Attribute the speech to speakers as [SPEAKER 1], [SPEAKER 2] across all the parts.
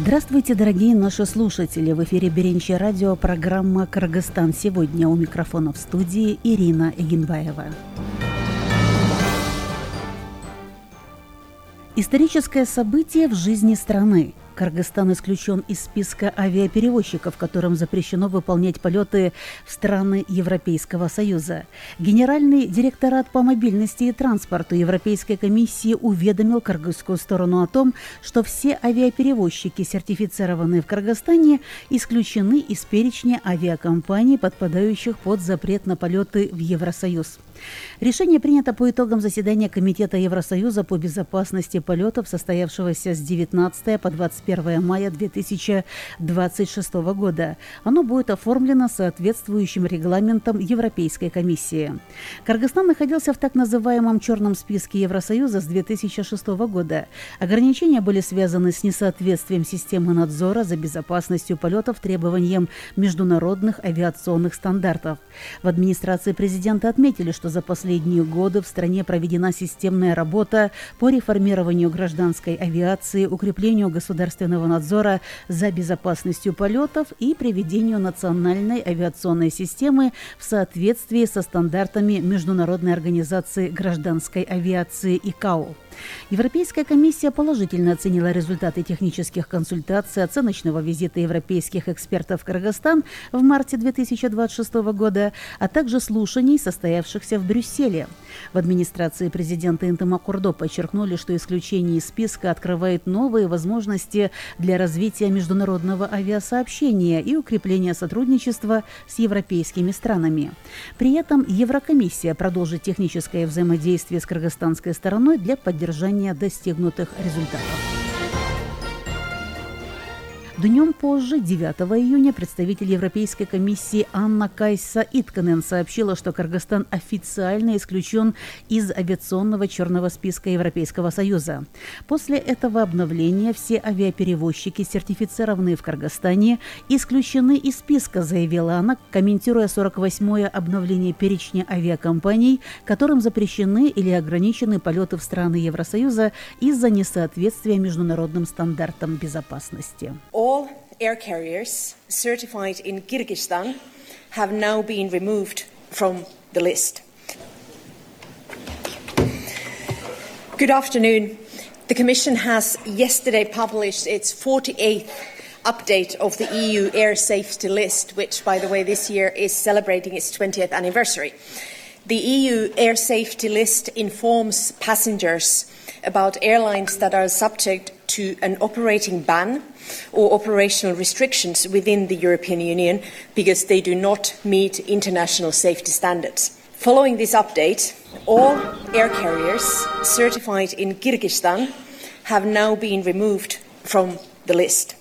[SPEAKER 1] Здравствуйте, дорогие наши слушатели! В эфире Беренче радио, программа «Кыргызстан сегодня». У микрофона в студии Ирина Эгенбаева. Историческое событие в жизни страны. Кыргызстан исключен из списка авиаперевозчиков, которым запрещено выполнять полеты в страны Европейского Союза. Генеральный директорат по мобильности и транспорту Европейской комиссии уведомил кыргызскую сторону о том, что все авиаперевозчики, сертифицированные в Кыргызстане, исключены из перечня авиакомпаний, подпадающих под запрет на полеты в Евросоюз. Решение принято по итогам заседания Комитета Евросоюза по безопасности полетов, состоявшегося с 19 по 21 мая 2026 года. Оно будет оформлено соответствующим регламентом Европейской комиссии. Кыргызстан находился в так называемом черном списке Евросоюза с 2006 года. Ограничения были связаны с несоответствием системы надзора за безопасностью полетов требованиям международных авиационных стандартов. В администрации президента отметили, что за последние годы в стране проведена системная работа по реформированию гражданской авиации, укреплению государственного надзора за безопасностью полетов и приведению национальной авиационной системы в соответствии со стандартами Международной организации гражданской авиации ИКАО. Европейская комиссия положительно оценила результаты технических консультаций оценочного визита европейских экспертов в Кыргызстан в марте 2026 года, а также слушаний, состоявшихся в Брюсселе. В администрации президента Интымакурдо подчеркнули, что исключение из списка открывает новые возможности для развития международного авиасообщения и укрепления сотрудничества с европейскими странами. При этом Еврокомиссия продолжит техническое взаимодействие с кыргызстанской стороной для поддержания достигнутых результатов. Днем позже, 9 июня, представитель Европейской комиссии Анна-Кайса Итканен сообщила, что Кыргызстан официально исключен из авиационного черного списка Европейского Союза. После этого обновления все авиаперевозчики, сертифицированные в Кыргызстане, исключены из списка, заявила она, комментируя 48-е обновление перечня авиакомпаний, которым запрещены или ограничены полеты в страны Евросоюза из-за несоответствия международным стандартам безопасности.
[SPEAKER 2] All air carriers certified in Kyrgyzstan have now been removed from the list. Good afternoon. The Commission has yesterday published its 48th update of the EU air safety list, which, by the way, this year is celebrating its 20th anniversary. The EU air safety list informs passengers about airlines that are subject to an operating ban or operational restrictions within the European Union because they do not meet international safety standards. Following this update, all air carriers certified in Kyrgyzstan have now been removed from the list.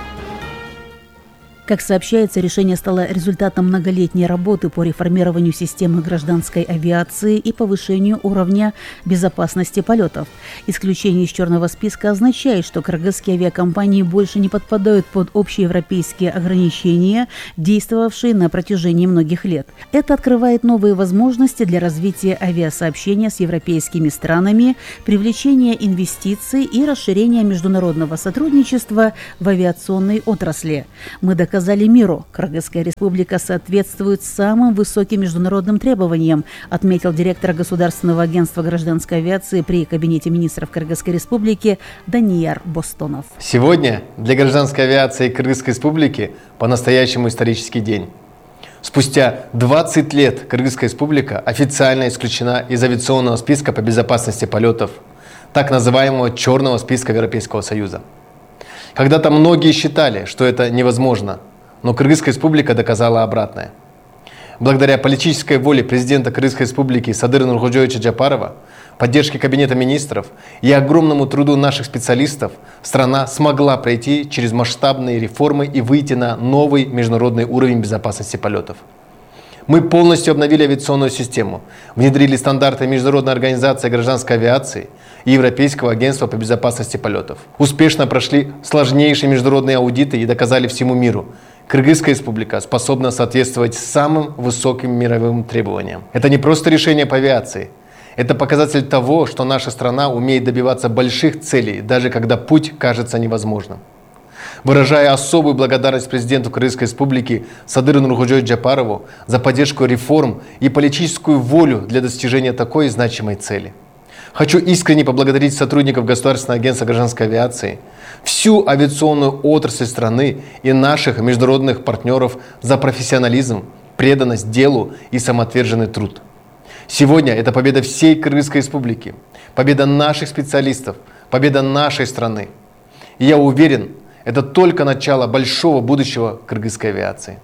[SPEAKER 1] Как сообщается, решение стало результатом многолетней работы по реформированию системы гражданской авиации и повышению уровня безопасности полетов. Исключение из черного списка означает, что кыргызские авиакомпании больше не подпадают под общеевропейские ограничения, действовавшие на протяжении многих лет. Это открывает новые возможности для развития авиасообщения с европейскими странами, привлечения инвестиций и расширения международного сотрудничества в авиационной отрасли. Мы доказали миру, Кыргызская республика соответствует самым высоким международным требованиям, отметил директор Государственного агентства гражданской авиации при Кабинете министров Кыргызской республики Данияр Бостонов.
[SPEAKER 3] Сегодня для гражданской авиации Кыргызской республики по-настоящему исторический день. Спустя 20 лет Кыргызская республика официально исключена из авиационного списка по безопасности полетов, так называемого черного списка Европейского Союза. Когда-то многие считали, что это невозможно, но Кыргызская республика доказала обратное. Благодаря политической воле президента Кыргызской республики Садыра Нуркожоевича Джапарова, поддержке Кабинета министров и огромному труду наших специалистов страна смогла пройти через масштабные реформы и выйти на новый международный уровень безопасности полетов. Мы полностью обновили авиационную систему, внедрили стандарты Международной организации гражданской авиации и Европейского агентства по безопасности полетов. Успешно прошли сложнейшие международные аудиты и доказали всему миру: Кыргызская республика способна соответствовать самым высоким мировым требованиям. Это не просто решение по авиации. Это показатель того, что наша страна умеет добиваться больших целей, даже когда путь кажется невозможным. Выражая особую благодарность президенту Кыргызской Республики Садыру Нуркожоеву за поддержку реформ и политическую волю для достижения такой значимой цели. Хочу искренне поблагодарить сотрудников Государственного агентства гражданской авиации, всю авиационную отрасль страны и наших международных партнеров за профессионализм, преданность делу и самоотверженный труд. Сегодня это победа всей Кыргызской Республики, победа наших специалистов, победа нашей страны. И я уверен, это только начало большого будущего кыргызской авиации.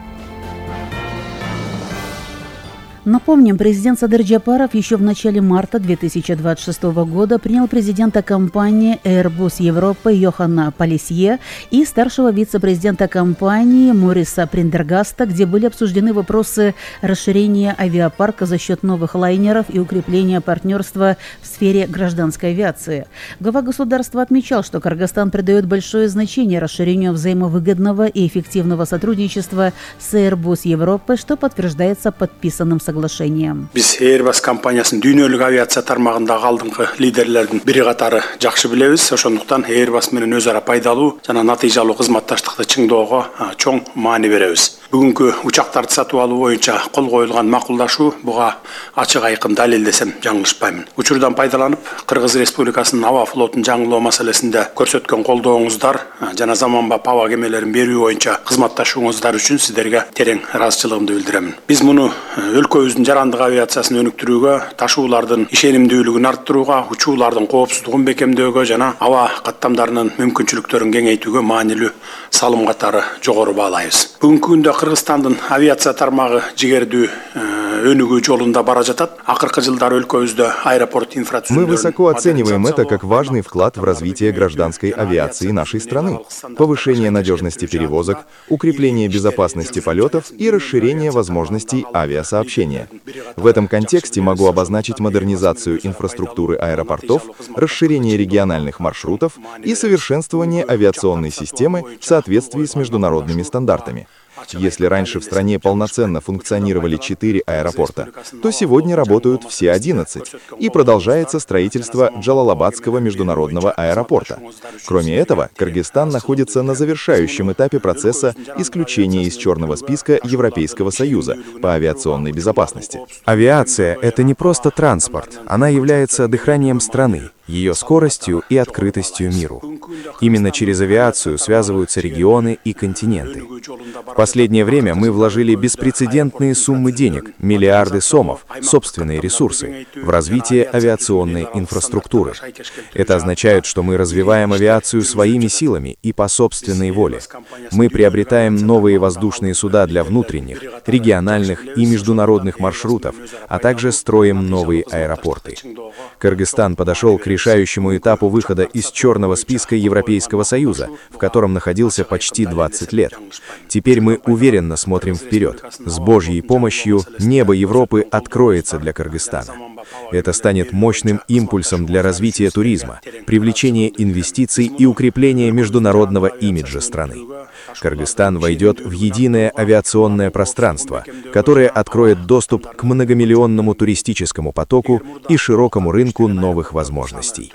[SPEAKER 1] Напомним, президент Садыр Джапаров еще в начале марта 2026 года принял президента компании Airbus Европа Йоханна Палисье и старшего вице-президента компании Мориса Приндергаста, где были обсуждены вопросы расширения авиапарка за счет новых лайнеров и укрепления партнерства в сфере гражданской авиации. Глава государства отмечал, что Кыргызстан придает большое значение расширению взаимовыгодного и эффективного сотрудничества с Airbus Европы, что подтверждается подписанным соглашением.
[SPEAKER 4] Biz Airbus компаниясын дүйнөлүк авиация тармагындагы алдыңкы лидерлердин бири катары жакшы билебиз. Ошондуктан Airbus менен өз ара пайдалуу жана натыйжалуу кызматташтыкты чыңдоого чоң маани беребиз. Бүгүнкү учактарды сатып алуу боюнча кол коюлган макулдашуу буга ачык айкын далил десем жаңылышпаймын. Учурдан пайдаланып, Кыргыз Республикасынын аба флотун жаңылоо маселесинде көрсөткөн колдооңуздар жана заманбап аба кемелерин берүү боюнча кызматташууңуздар үчүн сиздерге терең ыраазычылыгымды билдирем. Биз муну өлкөбүздүн жарандык авиациясын өнүктүрүүгө, ташуулардын ишенимдүүлүгүн арттырууга, учуулардын коопсуздугун бекемдөөгө жана аба каттамдарынын мүмкүнчүлүктөрүн кеңейтүүгө маанилүү салым катары жогору баалайбыз. Бүгүнкү күндө Кыргызстандын авиация тармагы жигердүү өнүгүү жолунда бара жатат. Акыркы жылдары өлкөбүздө аэропорт инфраструктурасы.
[SPEAKER 5] Мы высоко оцениваем это как важный вклад в развитие гражданской авиации нашей страны, повышение надежности перевозок, укрепление безопасности полетов и расширение возможностей авиасообщения. В этом контексте могу обозначить модернизацию инфраструктуры аэропортов, расширение региональных маршрутов и совершенствование авиационной системы в соответствии с международными стандартами. Если раньше в стране полноценно функционировали 4 аэропорта, то сегодня работают все 11, и продолжается строительство Джалалабадского международного аэропорта. Кроме этого, Кыргызстан находится на завершающем этапе процесса исключения из черного списка Европейского Союза по авиационной безопасности.
[SPEAKER 6] Авиация — это не просто транспорт, она является дыханием страны, ее скоростью и открытостью миру. Именно через авиацию связываются регионы и континенты. В последнее время мы вложили беспрецедентные суммы денег, миллиарды сомов, собственные ресурсы, в развитие авиационной инфраструктуры. Это означает, что мы развиваем авиацию своими силами и по собственной воле. Мы приобретаем новые воздушные суда для внутренних, региональных и международных маршрутов, а также строим новые аэропорты. Кыргызстан подошел к решающему этапу выхода из черного списка Европейского Союза, в котором находился почти 20 лет. Теперь мы уверенно смотрим вперед. С Божьей помощью небо Европы откроется для Кыргызстана. Это станет мощным импульсом для развития туризма, привлечения инвестиций и укрепления международного имиджа страны. Кыргызстан войдет в единое авиационное пространство, которое откроет доступ к многомиллионному туристическому потоку и широкому рынку новых возможностей.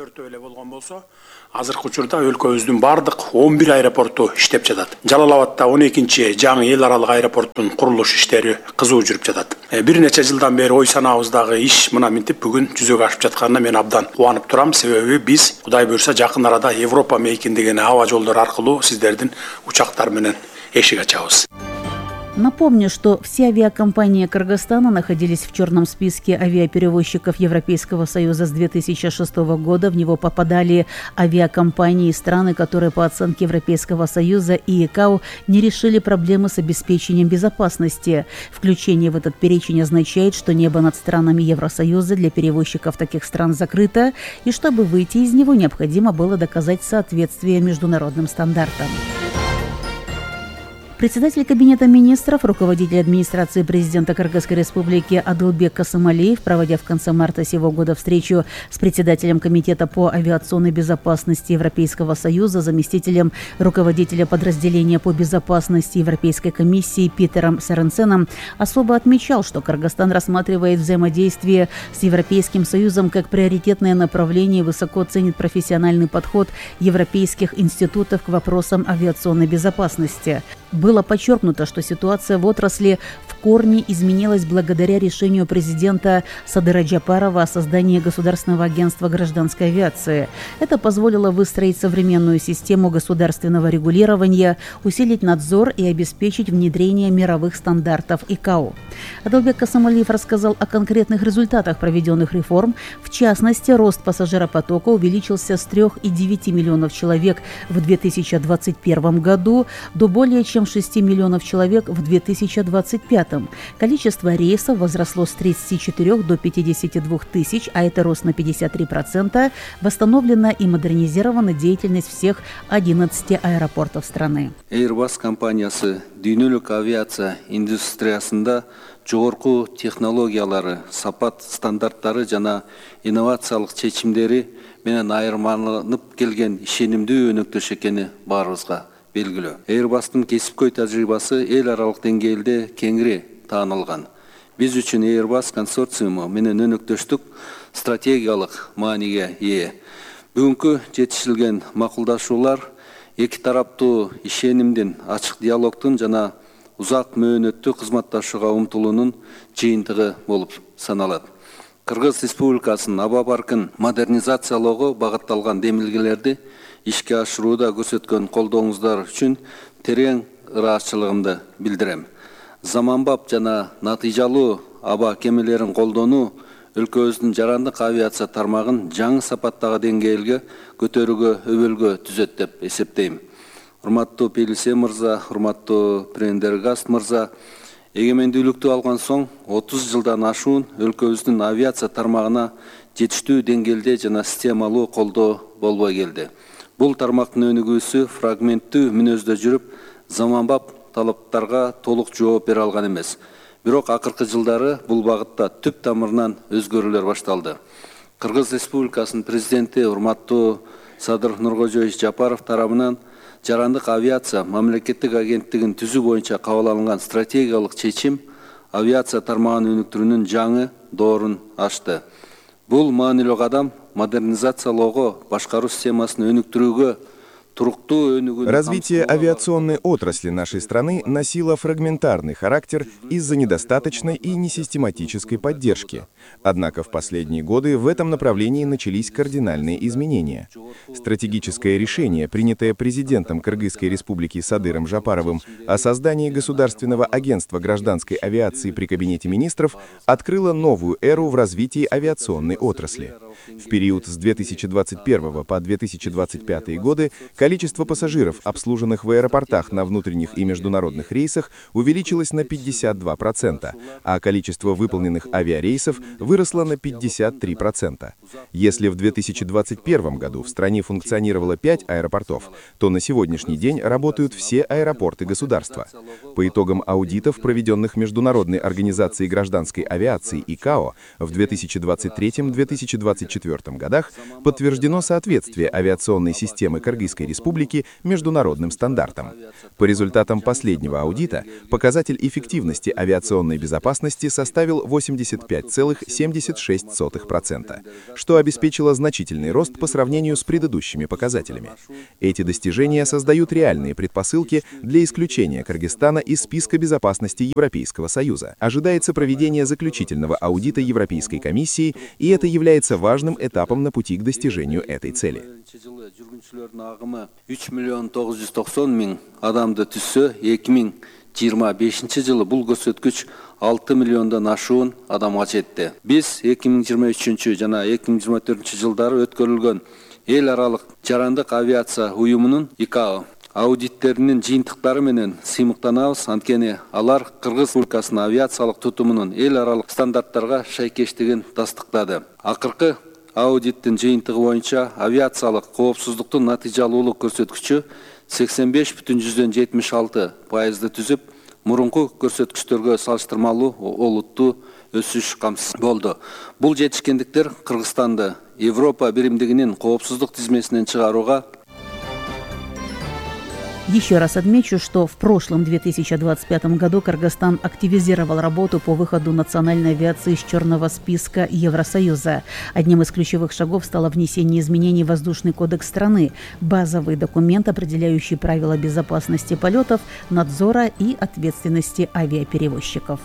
[SPEAKER 4] Азыркы учурда өлкөбүздүн бардык 11 аэропорту иштеп жатат. Жалалабадда 12-чи жаңы эл аралык аэропорттун курулуш иштери кызуу жүрүп жатат. Бир нече жылдан бери ой санаабыздагы иш мына минтип бүгүн жүзөгө ашып жатканына мен абдан кубанып турам. Себеби биз Кудай буйрса жакын арада Европа мейкиндеген аба жолдору аркылуу сиздердин учактар менен эшик ачабыз.
[SPEAKER 1] Напомню, что все авиакомпании Кыргызстана находились в черном списке авиаперевозчиков Европейского Союза с 2006 года. В него попадали авиакомпании и страны, которые по оценке Европейского Союза и ИКАО не решили проблемы с обеспечением безопасности. Включение в этот перечень означает, что небо над странами Евросоюза для перевозчиков таких стран закрыто, и чтобы выйти из него, необходимо было доказать соответствие международным стандартам. Председатель Кабинета министров, руководитель администрации президента Кыргызской республики Адылбек Касымалиев, проводя в конце марта сего года встречу с председателем Комитета по авиационной безопасности Европейского Союза, заместителем руководителя подразделения по безопасности Европейской комиссии Питером Соренсеном, особо отмечал, что Кыргызстан рассматривает взаимодействие с Европейским Союзом как приоритетное направление и высоко ценит профессиональный подход европейских институтов к вопросам авиационной безопасности. Было подчеркнуто, что ситуация в отрасли в корне изменилась благодаря решению президента Садыра Джапарова о создании Государственного агентства гражданской авиации. Это позволило выстроить современную систему государственного регулирования, усилить надзор и обеспечить внедрение мировых стандартов ИКАО. Адылбек Касымалиев рассказал о конкретных результатах проведенных реформ. В частности, рост пассажиропотока увеличился с 3,9 миллионов человек в 2021 году до более чем 6 миллионов человек в 2025. Количество рейсов возросло с 34 до 52 тысяч, а это рост на 53%. Восстановлена и модернизирована деятельность всех 11 аэропортов страны.
[SPEAKER 7] Airbus компаниясы дүйнөлүк авиация индустриясында жогорку технологиялары, сапат стандарттары жана инновациялык чечимдери менен айырмаланып келген ишенимдүү өнөктөш экени баарыбызга белгилүү. Airbus'тун кесипкөй тажрыйбасы эл аралык деңгээлде кеңири таанылган. Биз үчүн Airbus консорциуму менен өнөктөштүк стратегиялык мааниге ээ. Бүгүнкү жетишилген макулдашуулар эки тараптуу ишенимдин, ачык диалогтун жана узак мөөнөттүү кызматташууга умтулуунун жыйынтыгы болуп саналат. Кыргыз Республикасынын аба паркын модернизациялоого багытталган демилгелерди ишке ашырууда көрсөткөн колдооңуздар үчүн терең ыраазычылыгымды билдирем. Заманбап жана натыйжалуу аба кемелерин колдонуу өлкөбүздүн жарандык авиация тармагын жаңы сапаттагы деңгээлге көтөрүүгө өбөлгө түзөт деп эсептейм. Урматтуу Пелисе мырза, урматтуу Прендергаст мырза, эгемендүүлүктү алган соң 30 жылдан ашуун өлкөбүздүн авиация тармагына жетиштүү деңгээлде жана системалуу колдоо болбой келди. Бул тармактын өнүгүүсү фрагменттүү мүнөздө жүрүп, заманбап талаптарга толук жооп бере алган эмес. Бирок акыркы жылдары бул багытта түп тамырынан өзгөрүүлөр башталды. Кыргыз Республикасынын президенти урматтуу Садыр Нуркожоевич Жапаров тарабынан жарандык авиация мамлекеттик агенттигин түзүү боюнча кабыл алынган стратегиялык чечим авиация тармагын өнүктүрүүнүн жаңы доорун ачты. Бул маанилүү кадам модернизациялоого, башкаруу системасын өнүктүрүүгө,
[SPEAKER 5] развитие авиационной отрасли нашей страны носило фрагментарный характер из-за недостаточной и несистематической поддержки. Однако в последние годы в этом направлении начались кардинальные изменения. Стратегическое решение, принятое президентом Кыргызской республики Садыром Жапаровым о создании Государственного агентства гражданской авиации при Кабинете министров, открыло новую эру в развитии авиационной отрасли. В период с 2021 по 2025 годы количество пассажиров, обслуженных в аэропортах на внутренних и международных рейсах, увеличилось на 52%, а количество выполненных авиарейсов выросло на 53%. Если в 2021 году в стране функционировало 5 аэропортов, то на сегодняшний день работают все аэропорты государства. По итогам аудитов, проведенных Международной организацией гражданской авиации ИКАО в 2023-2024 годах, подтверждено соответствие авиационной системы Кыргызской республики международным стандартам. По результатам последнего аудита показатель эффективности авиационной безопасности составил 85,76%, что обеспечило значительный рост по сравнению с предыдущими показателями. Эти достижения создают реальные предпосылки для исключения Кыргызстана из списка безопасности Европейского Союза. Ожидается проведение заключительного аудита Европейской комиссии, и это является важным этапом на пути к достижению этой цели.
[SPEAKER 7] 3 миллион 990 миң адамды түссө, 2025 жылы бул көрсөткүч 6 миллиондон ашуун адамга жетти. Биз 2023 жана 2024 жылдары өткөрүлгөн эл аралык жарандык авиация уюмунун ИКАО аудиттеринин жыйынтыктары менен сыймыктанабыз, анткени алар Кыргыз Республикасынын авиациялык тутумунун эл аралык стандарттарга шайкештигин тастыктады. Акыркы аудиттин жыйынтыгы боюнча авиациялык коопсуздуктун натыйжалуулук көрсөткүчү 85,76% түзүп, мурунку көрсөткүчтөргө салыштырмалуу олуттуу өсүш камсыз болду. Бул жетишкендиктер Кыргызстанды Европа биримдигинин коопсуздук тизмесинен чыгарууга.
[SPEAKER 1] Еще раз отмечу, что в прошлом 2025 году Кыргызстан активизировал работу по выходу национальной авиации из черного списка Евросоюза. Одним из ключевых шагов стало внесение изменений в воздушный кодекс страны, базовый документ, определяющий правила безопасности полетов, надзора и ответственности авиаперевозчиков.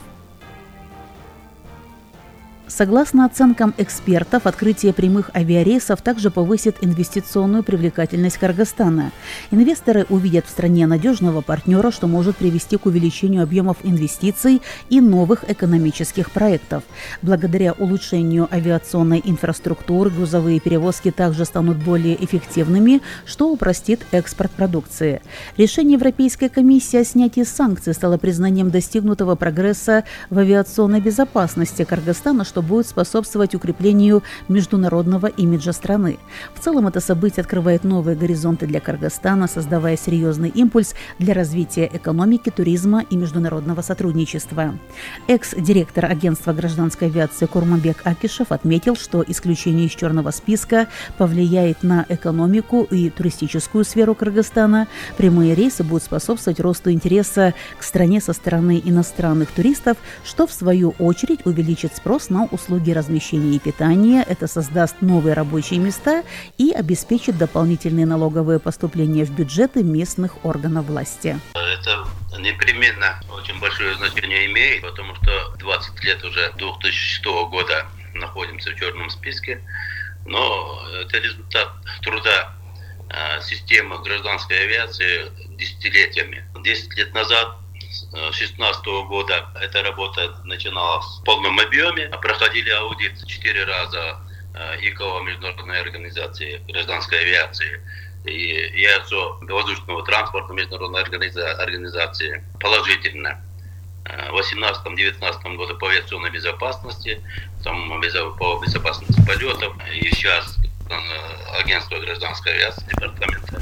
[SPEAKER 1] Согласно оценкам экспертов, открытие прямых авиарейсов также повысит инвестиционную привлекательность Кыргызстана. Инвесторы увидят в стране надежного партнера, что может привести к увеличению объемов инвестиций и новых экономических проектов. Благодаря улучшению авиационной инфраструктуры грузовые перевозки также станут более эффективными, что упростит экспорт продукции. Решение Европейской комиссии о снятии санкций стало признанием достигнутого прогресса в авиационной безопасности Кыргызстана, что будет способствовать укреплению международного имиджа страны. В целом это событие открывает новые горизонты для Кыргызстана, создавая серьезный импульс для развития экономики, туризма и международного сотрудничества. Экс-директор агентства гражданской авиации Курманбек Акишев отметил, что исключение из черного списка повлияет на экономику и туристическую сферу Кыргызстана. Прямые рейсы будут способствовать росту интереса к стране со стороны иностранных туристов, что в свою очередь увеличит спрос на услуги размещения и питания, это создаст новые рабочие места и обеспечит дополнительные налоговые поступления в бюджеты местных органов власти.
[SPEAKER 8] Это непременно очень большое значение имеет, потому что 20 лет уже 2006 года находимся в черном списке, но это результат труда системы гражданской авиации десятилетиями. 10 лет назад, с 2016 года, эта работа начиналась в полном объеме. Проходили аудит 4 раза ИКАО, Международной организации гражданской авиации, и ИАСО, воздушного транспорта, Международной организации, положительно. В 2018-2019 году по авиационной безопасности, там, по безопасности полетов, и сейчас агентство гражданской авиации, департамента,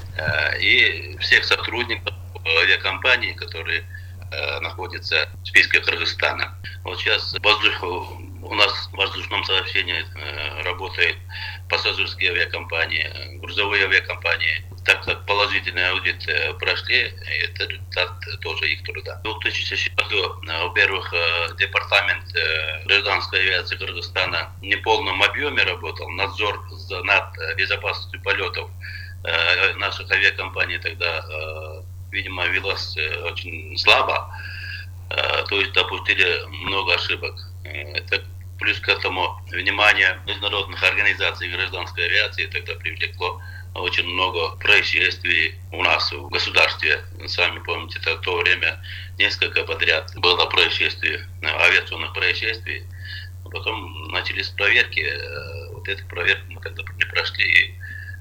[SPEAKER 8] и всех сотрудников авиакомпаний, которые находятся в списке Кыргызстана. Вот сейчас у нас в воздушном сообщении работают пассажирские авиакомпании, грузовые авиакомпании. Так как положительный аудит прошли, это результат тоже их труда. В 2000 году, во-первых, департамент гражданской авиации Кыргызстана в неполном объеме работал, надзор над безопасностью полетов наших авиакомпаний тогда, видимо, велась очень слабо, то есть допустили много ошибок. Это плюс к этому внимание международных организаций гражданской авиации тогда привлекло очень много происшествий у нас в государстве. Сами помните, в то время несколько подряд было происшествий, авиационных происшествий. Потом начались проверки. Вот эту проверку мы тогда не прошли, и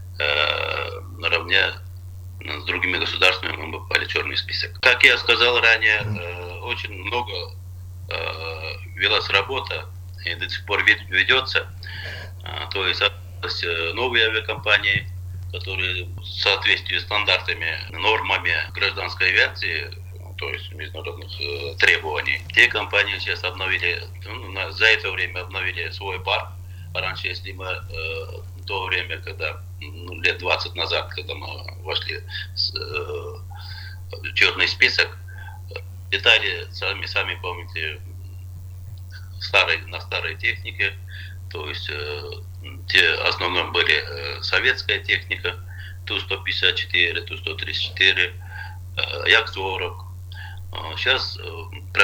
[SPEAKER 8] наравне с другими государствами мы попали в черный список. Как я сказал ранее, очень много велась работа и до сих пор ведется. То есть новые авиакомпании, которые в соответствии с стандартами, нормами гражданской авиации, то есть международных требований, те компании сейчас обновили, за это время обновили свой парк. Раньше, если мы в то время, когда лет 20 назад, когда мы вошли в черный список, летали, сами помните, на старой технике, то есть те в основном были советская техника, Ту-154, Ту-134, Як-40. Сейчас